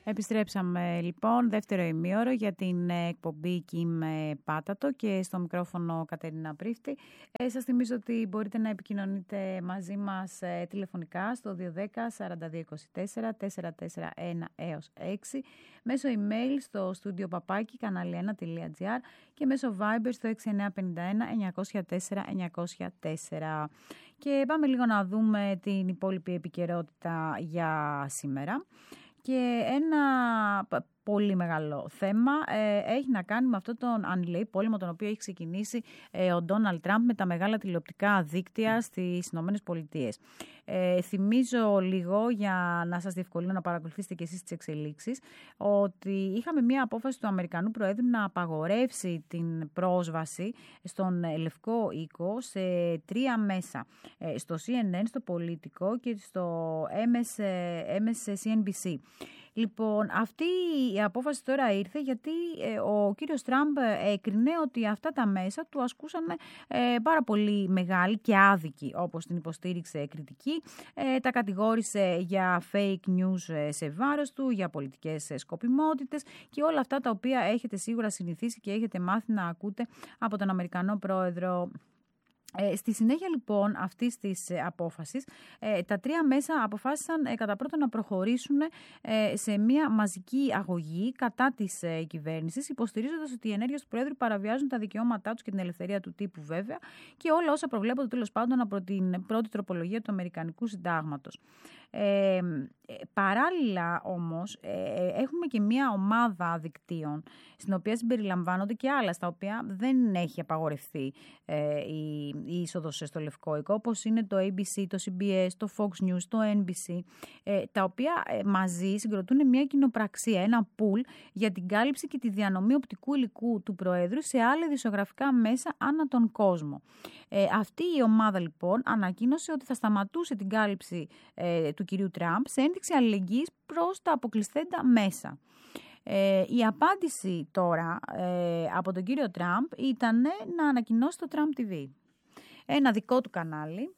Επιστρέψαμε λοιπόν δεύτερο ημίωρο για την εκπομπή Κιμ Πάτατο και στο μικρόφωνο Κατερίνα Πρίφτη. Σας θυμίζω ότι μπορείτε να επικοινωνείτε μαζί μας τηλεφωνικά στο 210-4224-441 έως 6, μέσω email στο studio@kanali1.gr και μέσω Viber στο 6951-904-904. Και πάμε λίγο να δούμε την υπόλοιπη επικαιρότητα για σήμερα. Και ένα πολύ μεγάλο θέμα έχει να κάνει με αυτόν τον ανηλεή πόλεμο τον οποίο έχει ξεκινήσει ο Ντόναλντ Τραμπ με τα μεγάλα τηλεοπτικά δίκτυα στις Ηνωμένες Πολιτείες. Θυμίζω λίγο για να σας διευκολύνω να παρακολουθήσετε και εσείς τις εξελίξεις ότι είχαμε μία απόφαση του Αμερικανού Προέδρου να απαγορεύσει την πρόσβαση στον Λευκό Οίκο σε 3 μέσα. Στο CNN, στο Πολιτικό και στο MSNBC. Λοιπόν, αυτή η απόφαση τώρα ήρθε γιατί ο κύριος Τραμπ έκρινε ότι αυτά τα μέσα του ασκούσαν πάρα πολύ μεγάλη και άδικη, όπως την υποστήριξε, κριτική. Τα κατηγόρησε για fake news σε βάρος του, για πολιτικές σκοπιμότητες και όλα αυτά τα οποία έχετε σίγουρα συνηθίσει και έχετε μάθει να ακούτε από τον Αμερικανό Πρόεδρο. Στη συνέχεια λοιπόν αυτής της απόφασης, τα 3 μέσα αποφάσισαν κατά πρώτον να προχωρήσουν σε μια μαζική αγωγή κατά της κυβέρνησης, υποστηρίζοντας ότι οι ενέργειες του Πρόεδρου παραβιάζουν τα δικαιώματά τους και την ελευθερία του τύπου βέβαια και όλα όσα προβλέπονται τέλος πάντων από την πρώτη τροπολογία του Αμερικανικού Συντάγματος. Παράλληλα όμως έχουμε και μια ομάδα δικτύων στην οποία συμπεριλαμβάνονται και άλλα στα οποία δεν έχει απαγορευτεί η είσοδος στο Λευκό Οίκο, όπως είναι το ABC, το CBS, το Fox News, το NBC, τα οποία μαζί συγκροτούν μια κοινοπραξία, ένα pool για την κάλυψη και τη διανομή οπτικού υλικού του Προέδρου σε άλλα ειδησιογραφικά μέσα ανά τον κόσμο. Αυτή η ομάδα λοιπόν ανακοίνωσε ότι θα σταματούσε την κάλυψη του κυρίου Τραμπ σε ένδειξη αλληλεγγύης προς τα αποκλειστέντα μέσα. Η απάντηση τώρα από τον κύριο Τραμπ ήταν να ανακοινώσει το Trump TV. Ένα δικό του κανάλι,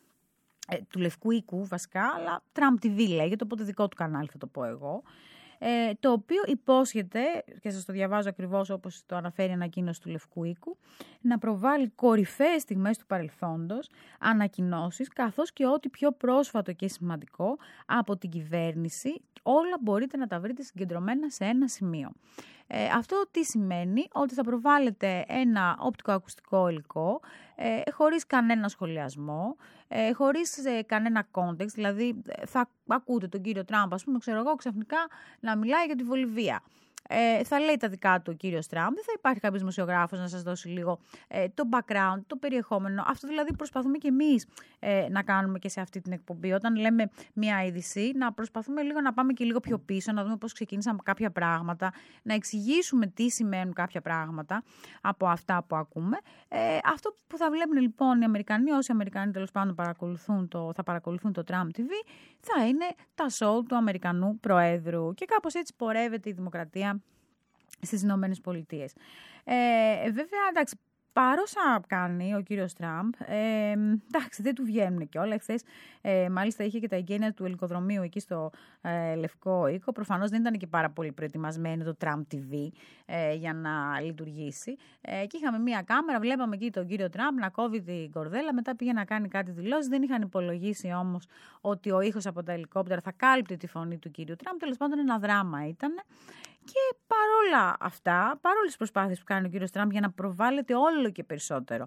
του Λευκού Οίκου βασικά, αλλά Trump TV λέγεται, οπότε δικό του κανάλι θα το πω εγώ, το οποίο υπόσχεται, και σας το διαβάζω ακριβώς όπως το αναφέρει η ανακοίνωση του Λευκού Οίκου, να προβάλλει κορυφαίες στιγμές του παρελθόντος, ανακοινώσεις, καθώς και ό,τι πιο πρόσφατο και σημαντικό από την κυβέρνηση, όλα μπορείτε να τα βρείτε συγκεντρωμένα σε ένα σημείο. Αυτό τι σημαίνει? Ότι θα προβάλλετε ένα οπτικοακουστικό υλικό χωρίς κανένα σχολιασμό, χωρίς κανένα context, δηλαδή θα ακούτε τον κύριο Τραμπ, ας πούμε, ξέρω εγώ, ξαφνικά να μιλάει για τη Βολιβία. Θα λέει τα δικά του ο κύριος Τραμπ, δεν θα υπάρχει κάποιος δημοσιογράφος να σας δώσει λίγο το background, το περιεχόμενο. Αυτό δηλαδή προσπαθούμε και εμείς να κάνουμε και σε αυτή την εκπομπή. Όταν λέμε μια είδηση, να προσπαθούμε λίγο να πάμε και λίγο πιο πίσω, να δούμε πώς ξεκίνησαν κάποια πράγματα, να εξηγήσουμε τι σημαίνουν κάποια πράγματα από αυτά που ακούμε. Αυτό που θα βλέπουν λοιπόν οι Αμερικανοί, όσοι Αμερικανοί τέλος πάντων θα παρακολουθούν το Trump TV, θα είναι τα show του Αμερικανού Προέδρου. Και κάπως έτσι πορεύεται η δημοκρατία στις Ηνωμένες Πολιτείες. Βέβαια, εντάξει, παρόσα κάνει ο κύριος Τραμπ, εντάξει, δεν του βγαίνουν και όλα. Εχθές, μάλιστα, είχε και τα εγγένεια του ελικοδρομίου εκεί στο Λευκό Οίκο. Προφανώς δεν ήταν και πάρα πολύ προετοιμασμένο το Trump TV για να λειτουργήσει. Και είχαμε μία κάμερα, βλέπαμε εκεί τον κύριο Τραμπ να κόβει την κορδέλα, μετά πήγε να κάνει κάτι δηλώσεις. Δεν είχαν υπολογίσει όμως ότι ο ήχος από τα ελικόπτερα θα κάλυπτε τη φωνή του κύριου Τραμπ. Τέλος πάντων, ένα δράμα ήταν. Και παρόλα αυτά, παρόλες τις προσπάθειες που κάνει ο κύριος Τραμπ για να προβάλλεται όλο και περισσότερο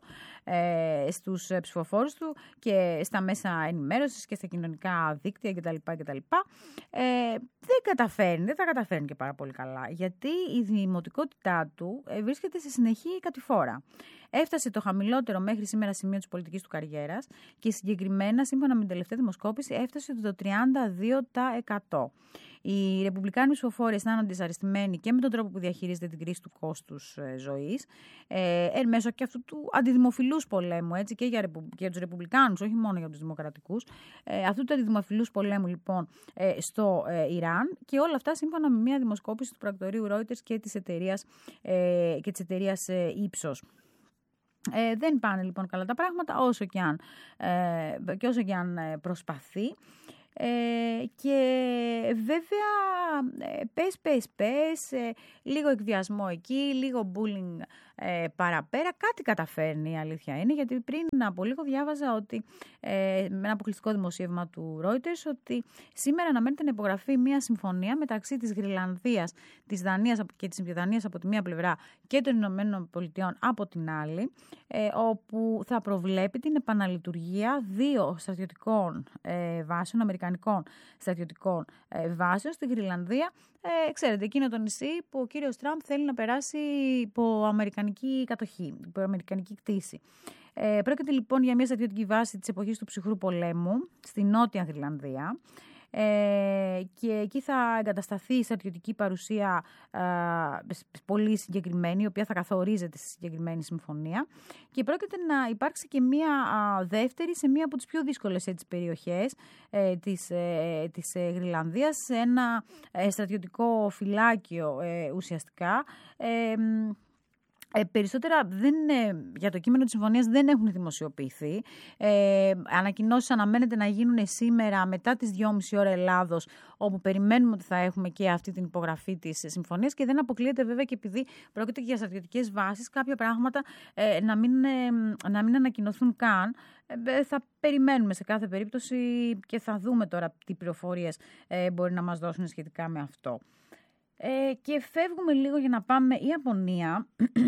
στους ψηφοφόρους του και στα μέσα ενημέρωσης και στα κοινωνικά δίκτυα κτλ. Δεν τα καταφέρνει και πάρα πολύ καλά, γιατί η δημοτικότητά του βρίσκεται σε συνεχή κατηφόρα. Έφτασε το χαμηλότερο μέχρι σήμερα σημείο της πολιτικής του καριέρας και συγκεκριμένα, σύμφωνα με την τελευταία δημοσκόπηση, έφτασε το 32%. Οι ρεπουμπλικάνοι ψηφοφόροι αισθάνονται δυσαρεστημένοι και με τον τρόπο που διαχειρίζεται την κρίση του κόστους ζωής, εν μέσω και αυτού του αντιδημοφιλούς πολέμου, έτσι, και για τους ρεπουμπλικάνους, όχι μόνο για τους δημοκρατικούς, αυτού του αντιδημοφιλούς πολέμου λοιπόν στο Ιράν, και όλα αυτά σύμφωνα με μια δημοσκόπηση του πρακτορείου Reuters και της εταιρείας Ipsos. Δεν πάνε λοιπόν καλά τα πράγματα όσο και αν προσπαθεί. Και βέβαια πες, λίγο εκβιασμό εκεί, λίγο bullying παραπέρα, κάτι καταφέρνει, η αλήθεια είναι, γιατί πριν από λίγο διάβαζα ότι με ένα αποκλειστικό δημοσίευμα του Reuters ότι σήμερα αναμένεται να υπογραφεί μια συμφωνία μεταξύ της Γροιλανδίας, της Δανίας και της Δανίας από τη μία πλευρά και των Ηνωμένων Πολιτειών από την άλλη, όπου θα προβλέπει την επαναλειτουργία 2 στρατιωτικών βάσεων, αμερικανικών στρατιωτικών βάσεων στη Γροιλανδία. Ξέρετε, εκείνο το νησί που ο κύριος Τραμπ θέλει να περάσει υπό αμερικανική κατοχή, υπό αμερικανική κτήση. Πρόκειται λοιπόν για μια στρατιωτική βάση της εποχής του ψυχρού πολέμου στη Νότια Γροιλανδία. Και εκεί θα εγκατασταθεί η στρατιωτική παρουσία πολύ συγκεκριμένη, η οποία θα καθορίζεται στη συγκεκριμένη συμφωνία, και πρόκειται να υπάρξει και μία δεύτερη σε μία από τις πιο δύσκολες περιοχές της Γροιλανδίας, σε ένα στρατιωτικό φυλάκιο ουσιαστικά. Περισσότερα για το κείμενο της συμφωνίας δεν έχουν δημοσιοποιηθεί. Ανακοινώσεις αναμένεται να γίνουν σήμερα μετά τις 2,5 ώρα Ελλάδος, όπου περιμένουμε ότι θα έχουμε και αυτή την υπογραφή της συμφωνίας, και δεν αποκλείεται βέβαια, και επειδή πρόκειται για στρατιωτικές βάσεις, κάποια πράγματα να μην ανακοινωθούν καν. Θα περιμένουμε σε κάθε περίπτωση και θα δούμε τώρα τι πληροφορίες μπορεί να μας δώσουν σχετικά με αυτό. Και φεύγουμε λίγο για να πάμε Ιαπωνία,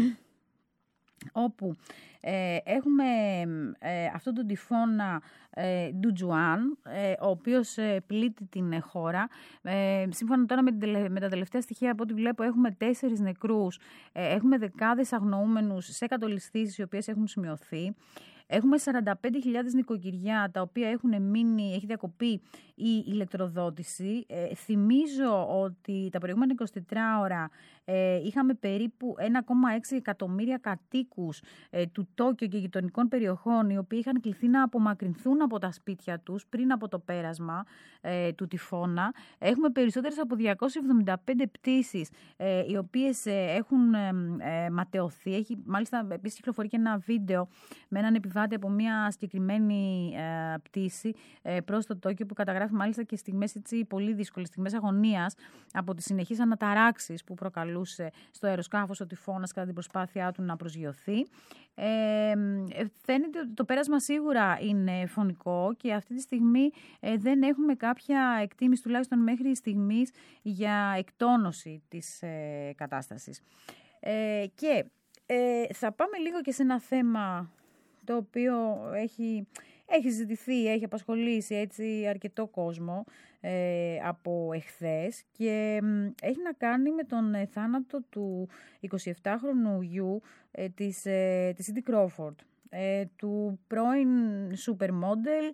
όπου έχουμε αυτόν τον τυφώνα Ντουτζουάν, ο οποίος πλήττει την χώρα. Σύμφωνα τώρα με τα τελευταία στοιχεία, από ό,τι βλέπω, έχουμε 4 νεκρούς, έχουμε δεκάδες αγνοούμενους σε κατολισθήσεις οι οποίες έχουν σημειωθεί. Έχουμε 45.000 νοικοκυριά τα οποία έχει διακοπεί η ηλεκτροδότηση. Θυμίζω ότι τα προηγούμενα 24 ώρα είχαμε περίπου 1,6 εκατομμύρια κατοίκους του Τόκιο και γειτονικών περιοχών, οι οποίοι είχαν κληθεί να απομακρυνθούν από τα σπίτια τους πριν από το πέρασμα του τυφώνα. Έχουμε περισσότερες από 275 πτήσεις οι οποίες έχουν ματαιωθεί. Μάλιστα, επίσης κυκλοφορεί και ένα βίντεο με έναν επιβάτη από μια συγκεκριμένη πτήση προς το Τόκιο, που καταγράφει μάλιστα και στιγμές πολύ δύσκολες, στιγμές αγωνίας από τις συνεχείς αναταράξεις που προκαλούσε στο αεροσκάφος ο τυφώνας κατά την προσπάθειά του να προσγειωθεί. Φαίνεται ότι το πέρασμα σίγουρα είναι φωνικό και αυτή τη στιγμή δεν έχουμε κάποια εκτίμηση, τουλάχιστον μέχρι στιγμής, για εκτόνωση της κατάστασης. Και θα πάμε λίγο και σε ένα θέμα το οποίο έχει συζητηθεί, έχει απασχολήσει έτσι αρκετό κόσμο από εχθές, και έχει να κάνει με τον θάνατο του 27χρονου γιου της Cindy Crawford, του πρώην supermodel,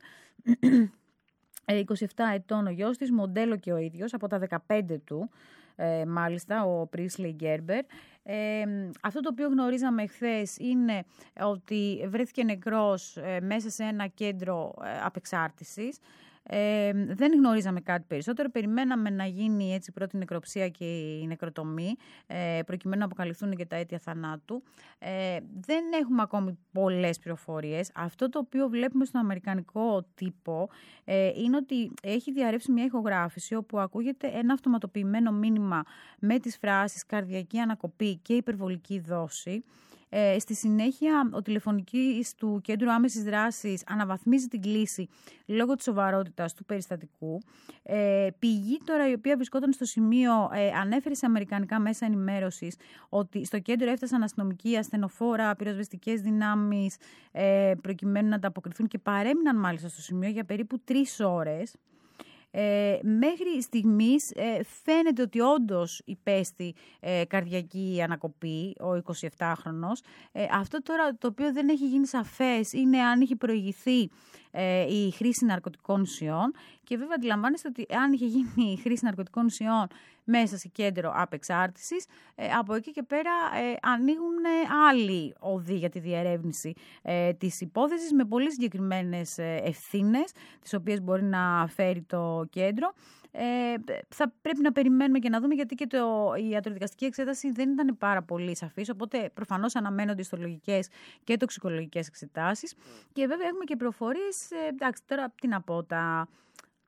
27 ετών ο γιος της, μοντέλο και ο ίδιος, από τα 15 του, μάλιστα, ο Priestley Gerber. Αυτό το οποίο γνωρίζαμε χθες είναι ότι βρέθηκε νεκρός μέσα σε ένα κέντρο απεξάρτησης. Δεν γνωρίζαμε κάτι περισσότερο. Περιμέναμε να γίνει έτσι πρώτη νεκροψία και η νεκροτομή, προκειμένου να αποκαλυφθούν και τα αίτια θανάτου. Δεν έχουμε ακόμη πολλές πληροφορίες. Αυτό το οποίο βλέπουμε στον αμερικανικό τύπο είναι ότι έχει διαρρεύσει μια ηχογράφηση όπου ακούγεται ένα αυτοματοποιημένο μήνυμα με τις φράσεις καρδιακή ανακοπή και υπερβολική δόση. Στη συνέχεια, ο τηλεφωνικής του Κέντρου Άμεσης Δράσης αναβαθμίζει την κλήση λόγω της σοβαρότητας του περιστατικού. Πηγή τώρα, η οποία βρισκόταν στο σημείο, ανέφερε σε αμερικανικά μέσα ενημέρωσης ότι στο κέντρο έφτασαν αστυνομικοί, ασθενοφόρα, πυροσβεστικές δυνάμεις, προκειμένου να ανταποκριθούν, και παρέμειναν μάλιστα στο σημείο για περίπου 3 ώρες. Μέχρι στιγμής φαίνεται ότι όντως υπέστη καρδιακή ανακοπή ο 27χρονος. Αυτό τώρα το οποίο δεν έχει γίνει σαφές είναι αν είχε προηγηθεί η χρήση ναρκωτικών ουσιών, και βέβαια αντιλαμβάνεστε ότι αν είχε γίνει η χρήση ναρκωτικών ουσιών μέσα σε κέντρο απεξάρτησης, από εκεί και πέρα ανοίγουν άλλοι οδοί για τη διερεύνηση της υπόθεσης, με πολύ συγκεκριμένες ευθύνες, τις οποίες μπορεί να φέρει το κέντρο. Θα πρέπει να περιμένουμε και να δούμε, γιατί και η ιατροδικαστική εξέταση δεν ήταν πάρα πολύ σαφής, οπότε προφανώς αναμένονται ιστολογικές και τοξικολογικές εξετάσεις. Και βέβαια έχουμε και πληροφορίες, εντάξει, τώρα τι να πω,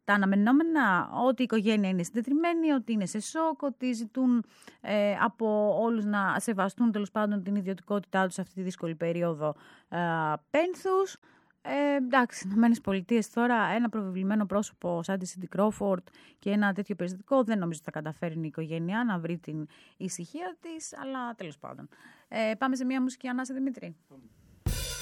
τα αναμενόμενα ότι η οικογένεια είναι συντετριμένη, ότι είναι σε σοκ, ότι ζητούν από όλους να σεβαστούν τέλος πάντων την ιδιωτικότητά τους σε αυτή τη δύσκολη περίοδο πένθους. Εντάξει, Ηνωμένες Πολιτείες τώρα, ένα προβεβλημένο πρόσωπο σαν τη Σίντι Κρόφορντ και ένα τέτοιο περιστατικό, δεν νομίζω ότι θα καταφέρει η οικογένειά να βρει την ησυχία της, αλλά τέλος πάντων. Πάμε σε μια μουσική ανάσα, Δημήτρη.